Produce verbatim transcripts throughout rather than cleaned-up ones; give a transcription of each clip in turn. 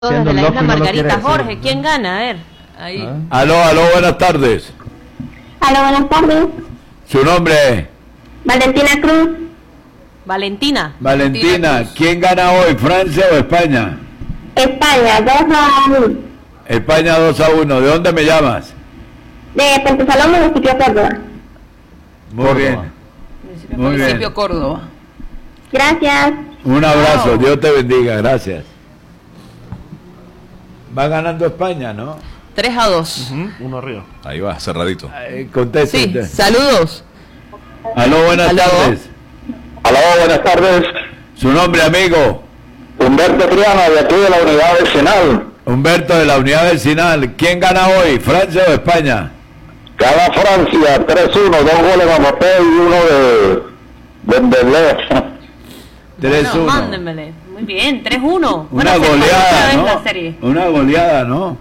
Desde la isla Margarita. Jorge, ¿quién gana? A ver, ahí. ¿Ah? Aló, aló, buenas tardes. Aló, buenas tardes. ¿Su nombre? Valentina Cruz. Valentina. Valentina, ¿quién gana hoy, Francia o España? España, dos a uno. España dos a uno. ¿De dónde me llamas? De Pentesalón, municipio Córdoba. Muy Córdoba. bien. Muy Municipio bien. Córdoba. Gracias. Un abrazo, Wow. Dios te bendiga, gracias. Va ganando España, ¿no? tres a dos. Uh-huh. Uno arriba. Ahí va, cerradito. Eh, conteste Sí, usted. saludos. Aló, buenas Aló. tardes. Aló, buenas tardes. ¿Su nombre, amigo? Humberto Triana, de aquí de la unidad vecinal. Humberto, de la unidad vecinal. ¿Quién gana hoy, Francia o España? Gana Francia tres uno, dos goles a Mbappé y uno de Dembélé. tres uno. Bueno, mándenmele. Muy bien, tres uno. Una Bueno, se goleada, empató otra vez ¿no? la serie. Una goleada, ¿no?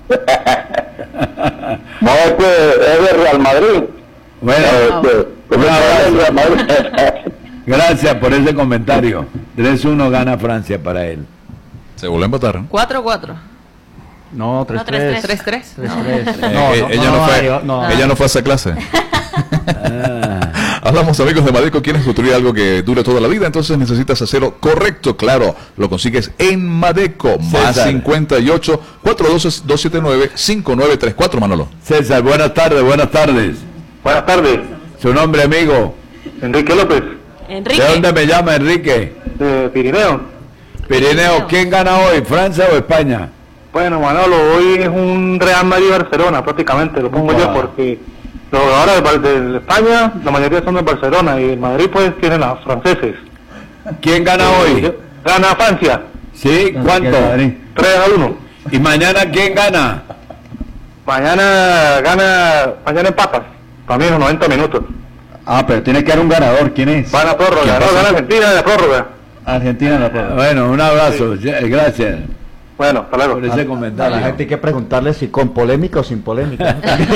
No, es que es de Real Madrid. Bueno, Este, un abrazo. es de Real Madrid. Gracias por ese comentario. tres uno gana Francia para él. Se volvió a empatar. cuatro cuatro. No, tres tres. tres tres. tres No. tres. Eh, No, eh, no, ella no, no, fue, Mario, no. ella no fue a esa clase. Ah, Hablamos, amigos de Madeco, quieres construir algo que dure toda la vida, entonces necesitas hacerlo correcto, claro, lo consigues en Madeco, más César. cincuenta y ocho, cuatro uno dos, dos siete nueve, cinco nueve tres cuatro, Manolo. César, buenas tardes, buenas tardes. Buenas tardes, Su nombre, amigo. Enrique López, Enrique. ¿De dónde me llama, Enrique? de Pirineo. Pirineo, ¿quién gana hoy, Francia o España? Bueno, Manolo, hoy es un Real Madrid-Barcelona prácticamente, lo pongo Wow. yo porque los jugadores de, de España, la mayoría son de Barcelona y el Madrid pues tiene los franceses. ¿Quién gana hoy? Gana Francia, ¿Sí? ¿Cuánto? tres a uno. ¿Y mañana quién gana? Mañana gana, mañana empatas, también los noventa minutos. Ah, pero tiene que haber un ganador. ¿Quién es? Van a prórroga, ¿Quién no, pasa? gana Argentina en la prórroga. Argentina la prueba. Bueno, un abrazo. Ya- Gracias Bueno, hasta luego. por ese A la comentario. gente hay que preguntarle si con polémica o sin polémica.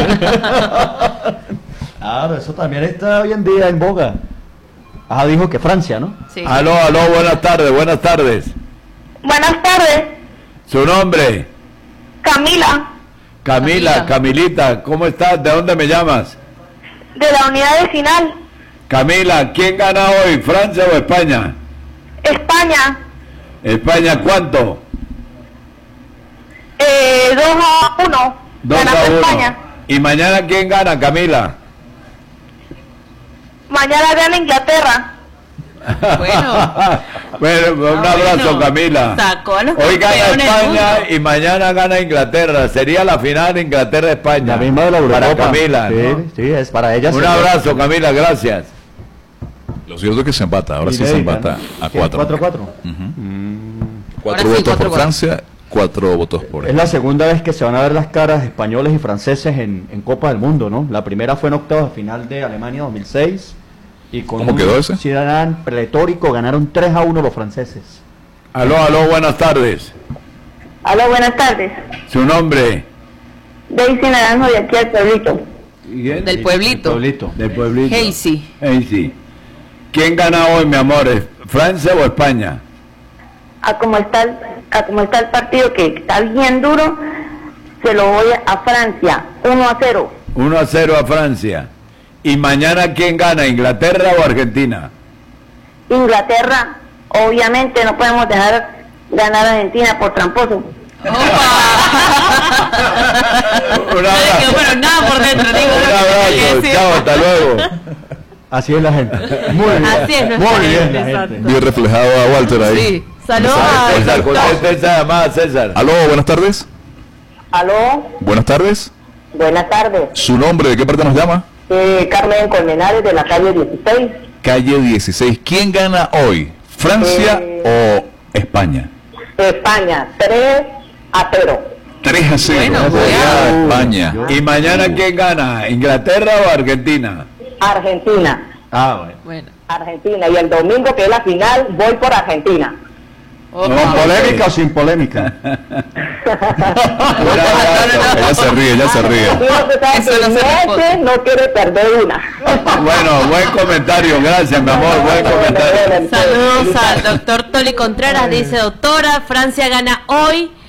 Claro, eso también está hoy en día en boga. Ah, dijo que Francia, ¿no? Sí. Aló, aló, buenas tardes, buenas tardes. Buenas tardes. ¿Su nombre? Camila, Camila, Camila. Camilita, ¿cómo estás? ¿De dónde me llamas? de la unidad vecinal. Camila, ¿quién gana hoy, Francia o España? España, España, ¿cuánto? eh, dos a uno. dos Ganando a uno. España. ¿Y mañana quién gana, Camila? Mañana gana Inglaterra. Bueno. Bueno, un Ah, abrazo, bueno. Camila. Sacó a los Hoy gana campeones del España mundo. y mañana gana Inglaterra. Sería la final Inglaterra-España. La misma de la Eurocopa. Para Camila, Sí, ¿no? sí, es para ella. Un sí. abrazo, Camila, gracias. Lo cierto es que se empata, ahora sí se Inédita, empata ¿no? a ¿Qué? cuatro. cuatro, cuatro. Cuatro sí, votos cuatro, por cuatro. Francia, cuatro votos por Es la segunda vez que se van a ver las caras españoles y franceses en, en Copa del Mundo, ¿no? La primera fue en octavos de final de Alemania dos mil seis. Y con ¿Cómo un quedó ese? Zidane pletórico ganaron tres a uno los franceses. Aló, aló, buenas tardes. Aló, buenas tardes. Su nombre. Daisy Naranjo de aquí al pueblito. Del pueblito. Pueblito. Del pueblito. Casey. Casey. ¿Quién gana hoy, mi amor? ¿Es ¿Francia o España? A como está el, a como está el partido, que está bien duro, se lo voy a Francia, uno a cero. uno a cero a Francia. ¿Y mañana quién gana, Inglaterra o Argentina? Inglaterra, obviamente no podemos dejar ganar a Argentina por tramposo. Un Ay, abrazo. que bueno, nada por dentro, digo. Un lo que abrazo. quería decir. Chao, hasta luego. Así es la gente. Muy bien. Así es nuestra Muy bien gente, la exacto. gente. Bien reflejado a Walter ahí. Sí. Saludos a César, contesta esa llamada, César. Aló, buenas tardes. Aló, Buenas tardes. buenas tardes. ¿Su nombre? ¿De qué parte nos llama? Eh, Carmen Colmenares de la calle dieciséis. Calle dieciséis. ¿Quién gana hoy? ¿Francia o España? España, tres a cero. tres a cero. Bueno, Goleada cuidado. España. ¿Y mañana quién gana, Inglaterra o Argentina? Argentina, Ah, bueno. Bueno. Argentina. Y el domingo, que es la final, voy por Argentina. Opa. ¿Con polémica o sin polémica? Ella se ríe, ella se ríe. Uno que sabe Eso que no se responde. Messi no quiere perder una. Bueno, buen comentario, gracias, mi amor, buen comentario. Saludos al doctor Toli Contreras. Dice, doctora, Francia gana hoy